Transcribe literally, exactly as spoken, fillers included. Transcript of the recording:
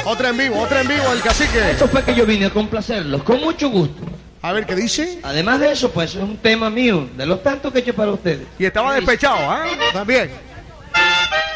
Otra en vivo, otra en vivo, el cacique. Eso fue que yo vine a complacerlos, con mucho gusto. A ver, ¿qué dice? Además de eso, pues es un tema mío, de los tantos que he hecho para ustedes. Y estaba despechado, ¿ah? ¿eh? También.